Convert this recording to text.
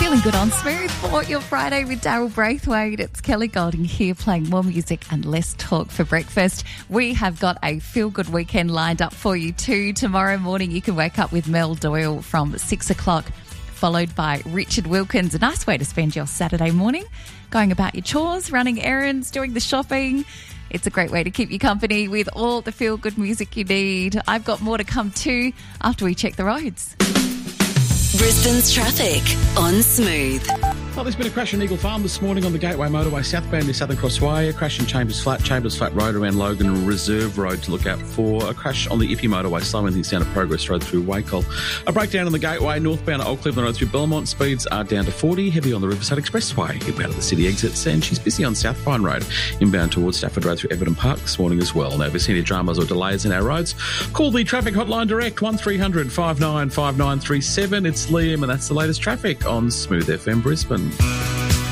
Feeling good on Smooth for your Friday with Daryl Braithwaite. It's Kelly Golding here playing more music and less talk for breakfast. We have got a feel-good weekend lined up for you too. Tomorrow morning you can wake up with Mel Doyle from 6 o'clock, followed by Richard Wilkins. A nice way to spend your Saturday morning, going about your chores, running errands, doing the shopping. It's a great way to keep you company with all the feel-good music you need. I've got more to come too after we check the roads. Brisbane's traffic on Smooth. Well, there's been a crash on Eagle Farm this morning on the Gateway Motorway southbound near Southern Crossway. A crash in Chambers Flat Road around Logan Reserve Road to look out for. A crash on the Iffy Motorway, slowing things down at Progress Road through Wacol. A breakdown on the Gateway northbound at Old Cleveland Road through Belmont. Speeds are down to 40. Heavy on the Riverside Expressway inbound at the city exits. And she's busy on South Pine Road inbound towards Stafford Road through Everton Park this morning as well. Now, if there's any dramas or delays in our roads, call the traffic hotline direct 1300 595937. It's Liam and that's the latest traffic on Smooth FM Brisbane.